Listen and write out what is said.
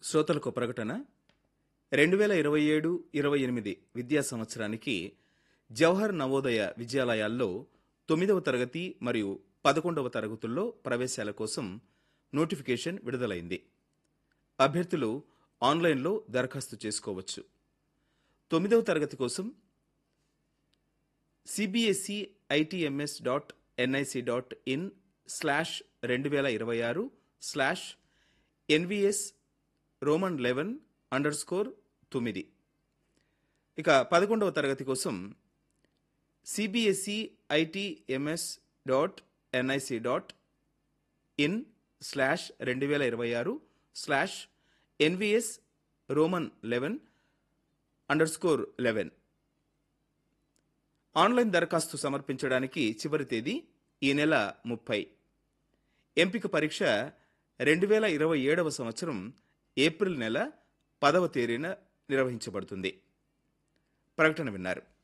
శ్రోతలకు ప్రకటన 2027-28 విద్యా సంవత్సరానికి జవహర్ నవోదయ విద్యాలయాల్లో 9వ తరగతి మరియు 11వ తరగతుల్లో ప్రవేశాల కోసం నోటిఫికేషన్ విడుదలైంది. అభ్యర్థులు ఆన్లైన్లో దరఖాస్తు చేసుకోవచ్చు. 9వ తరగతి కోసం cbse.nic.in/NVS-Roman11_9. ఇక 11వ తరగతి కోసం cbse.IT/MS.NIC.in/2026/NVS-Roman11_11. ఆన్లైన్ దరఖాస్తు సమర్పించడానికి చివరి తేదీ ఈ నెల 30. ఎంపిక పరీక్ష 2027వ సంవత్సరం ఏప్రిల్ నెల 10వ తేదీన నిర్వహించబడుతుంది. ప్రకటన విన్నారు.